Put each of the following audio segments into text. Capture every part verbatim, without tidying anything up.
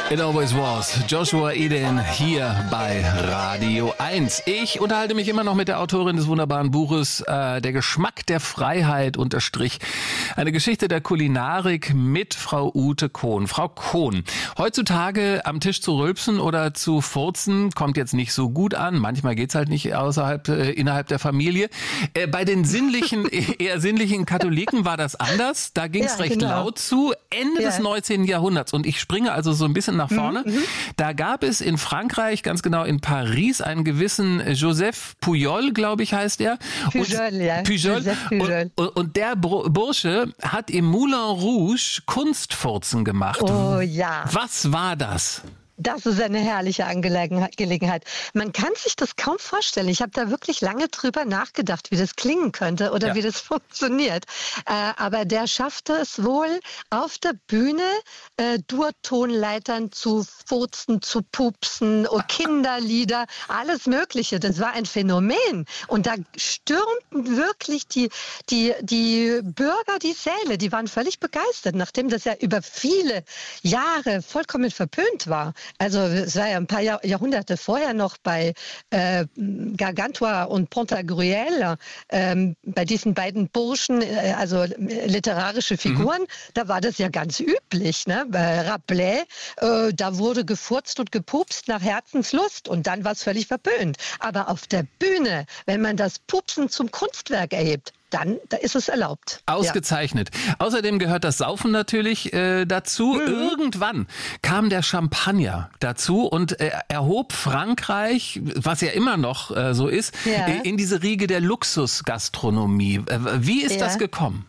It always was. Joshua Eden hier bei Radio eins. Ich unterhalte mich immer noch mit der Autorin des wunderbaren Buches äh, Der Geschmack der Freiheit unterstrich. Eine Geschichte der Kulinarik mit Frau Ute Kohn. Frau Kohn, heutzutage am Tisch zu rülpsen oder zu furzen kommt jetzt nicht so gut an. Manchmal geht's halt nicht außerhalb, äh, innerhalb der Familie. Äh, bei den sinnlichen, eher sinnlichen Katholiken war das anders. Da ging's Ja, recht genau. laut zu. Ende Ja. des neunzehnten Jahrhunderts. Und ich springe also so ein bisschen nach vorne. Mhm. Da gab es in Frankreich, ganz genau in Paris, einen gewissen Joseph Pujol, glaube ich, heißt er. Pujol, ja. Pujol. Joseph Pujol. Und, und der Bur- Bursche hat im Moulin Rouge Kunstfurzen gemacht. Oh ja. Was war das? Das ist eine herrliche Angelegenheit- Gelegenheit. Man kann sich das kaum vorstellen. Ich habe da wirklich lange drüber nachgedacht, wie das klingen könnte oder Ja. wie das funktioniert. Äh, aber der schaffte es wohl, auf der Bühne äh, Durtonleitern zu furzen, zu pupsen, oh, Kinderlieder, alles Mögliche. Das war ein Phänomen. Und da stürmten wirklich die, die, die Bürger die Säle. Die waren völlig begeistert, nachdem das ja über viele Jahre vollkommen verpönt war. Also es war ja ein paar Jahr, Jahrhunderte vorher noch bei äh, Gargantua und Pantagruel, ähm, bei diesen beiden Burschen, äh, also literarische Figuren, mhm. da war das ja ganz üblich. Ne? Bei Rabelais, äh, da wurde gefurzt und gepupst nach Herzenslust und dann war es völlig verpönt. Aber auf der Bühne, wenn man das Pupsen zum Kunstwerk erhebt, dann da ist es erlaubt. Ausgezeichnet. Ja. Außerdem gehört das Saufen natürlich äh, dazu. Mhm. Irgendwann kam der Champagner dazu und äh, erhob Frankreich, was ja immer noch äh, so ist, Ja. äh, in diese Riege der Luxusgastronomie. Äh, wie ist Ja. das gekommen?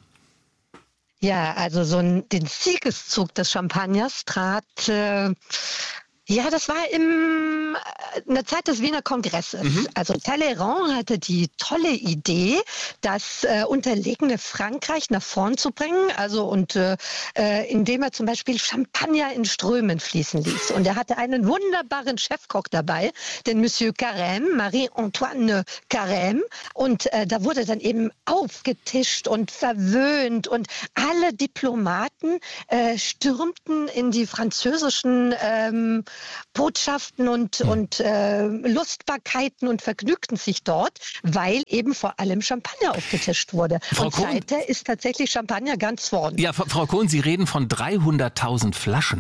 Ja, also so ein, den Siegeszug des Champagners trat... Äh, Ja, das war im, in der Zeit des Wiener Kongresses. Mhm. Also Talleyrand hatte die tolle Idee, das äh, unterlegene Frankreich nach vorn zu bringen. Also und äh, indem er zum Beispiel Champagner in Strömen fließen ließ. Und er hatte einen wunderbaren Chefkoch dabei, den Monsieur Carême, Marie-Antoine Carême. Und äh, da wurde dann eben aufgetischt und verwöhnt. Und alle Diplomaten äh, stürmten in die französischen ähm, Botschaften und, und äh, Lustbarkeiten und vergnügten sich dort, weil eben vor allem Champagner aufgetischt wurde. Frau und Kohn, seither ist tatsächlich Champagner ganz vorn. Ja, Frau Kohn, Sie reden von dreihunderttausend Flaschen.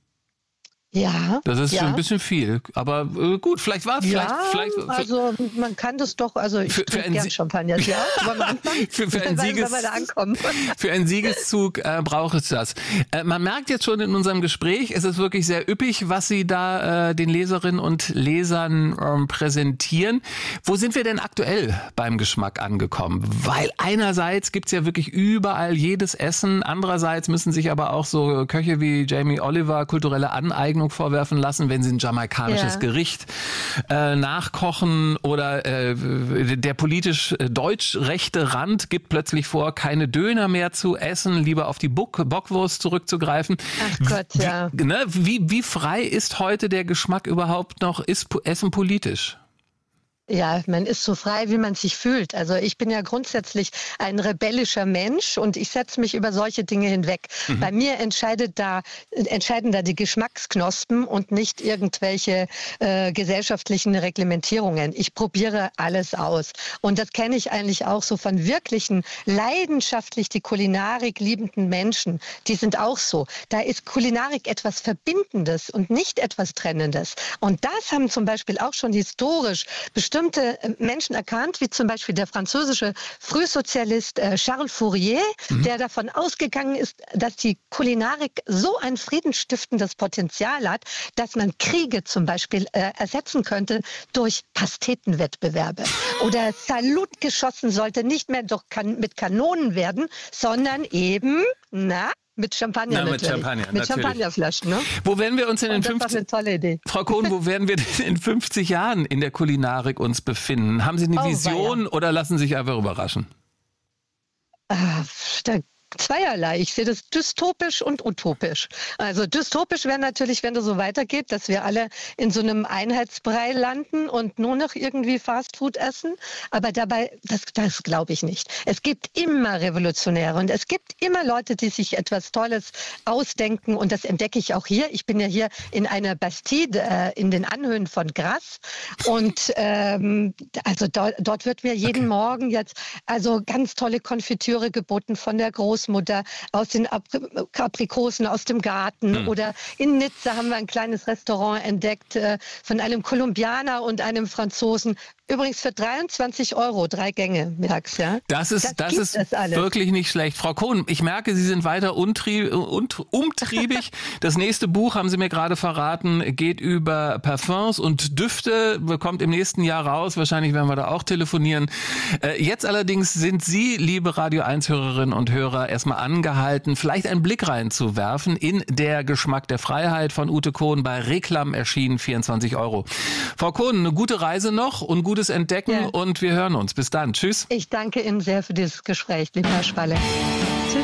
Ja. Das ist ja. schon ein bisschen viel, aber äh, gut, vielleicht war es ja, vielleicht, vielleicht also man kann das doch, also ich für, trinke für gern Sie- Champagner, ja. Wollen wir anfangen? Für, für, einen Weil Sieges, wir da ankommen. für einen Siegeszug äh, braucht es das. Äh, man merkt jetzt schon in unserem Gespräch, es ist wirklich sehr üppig, was Sie da äh, den Leserinnen und Lesern ähm, präsentieren. Wo sind wir denn aktuell beim Geschmack angekommen? Weil einerseits gibt's ja wirklich überall jedes Essen, andererseits müssen sich aber auch so Köche wie Jamie Oliver kulturelle Aneignung vorwerfen lassen, wenn sie ein jamaikanisches Ja. Gericht äh, nachkochen oder äh, der politisch äh, deutsch-rechte Rand gibt plötzlich vor, keine Döner mehr zu essen, lieber auf die Bock- Bockwurst zurückzugreifen. Ach Gott, ja. Wie, ne, wie, wie frei ist heute der Geschmack überhaupt noch? Ist Po- Essen politisch? Ja, man ist so frei, wie man sich fühlt. Also ich bin ja grundsätzlich ein rebellischer Mensch und ich setze mich über solche Dinge hinweg. Mhm. Bei mir entscheidet da, entscheiden da die Geschmacksknospen und nicht irgendwelche äh, gesellschaftlichen Reglementierungen. Ich probiere alles aus. Und das kenne ich eigentlich auch so von wirklichen, leidenschaftlich die Kulinarik liebenden Menschen. Die sind auch so. Da ist Kulinarik etwas Verbindendes und nicht etwas Trennendes. Und das haben zum Beispiel auch schon historisch bestimmte Menschen erkannt, wie zum Beispiel der französische Frühsozialist äh, Charles Fourier, mhm. der davon ausgegangen ist, dass die Kulinarik so ein friedensstiftendes Potenzial hat, dass man Kriege zum Beispiel äh, ersetzen könnte durch Pastetenwettbewerbe. Oder Salut geschossen sollte nicht mehr durch kan- mit Kanonen werden, sondern eben, na, mit Champagner Na, mit natürlich. Champagner, mit natürlich. Champagnerflaschen, ne? Wo werden wir uns in den Und das war fünfzig eine tolle Idee. Frau Kohn, wo werden wir denn in fünfzig Jahren in der Kulinarik uns befinden? Haben Sie eine Oh, Vision oder lassen Sie sich einfach überraschen? Ah, da Zweierlei. Ich sehe das dystopisch und utopisch. Also dystopisch wäre natürlich, wenn das so weitergeht, dass wir alle in so einem Einheitsbrei landen und nur noch irgendwie Fastfood essen. Aber dabei, das, das glaube ich nicht. Es gibt immer Revolutionäre und es gibt immer Leute, die sich etwas Tolles ausdenken. Und das entdecke ich auch hier. Ich bin ja hier in einer Bastide äh, in den Anhöhen von Grasse. Und ähm, also do, dort wird mir jeden okay. Morgen jetzt also ganz tolle Konfitüre geboten von der Großmutter. Mutter aus den Aprikosen aus dem Garten. Hm. Oder in Nizza haben wir ein kleines Restaurant entdeckt äh, von einem Kolumbianer und einem Franzosen. Übrigens für dreiundzwanzig Euro, drei Gänge mittags, ja. Das ist, das, das ist wirklich nicht schlecht. Frau Kohn, ich merke, Sie sind weiter untrieb, und, umtriebig. Das nächste Buch, haben Sie mir gerade verraten, geht über Parfums und Düfte, kommt im nächsten Jahr raus. Wahrscheinlich werden wir da auch telefonieren. Äh, jetzt allerdings sind Sie, liebe Radio eins Hörerinnen und Hörer, erstmal angehalten, vielleicht einen Blick reinzuwerfen in Der Geschmack der Freiheit von Ute Kohn, bei Reklam erschienen, vierundzwanzig Euro. Frau Kohn, eine gute Reise noch und gute Gutes Entdecken ja. und wir hören uns. Bis dann. Tschüss. Ich danke Ihnen sehr für dieses Gespräch, lieber Herr Schwalle. Tschüss.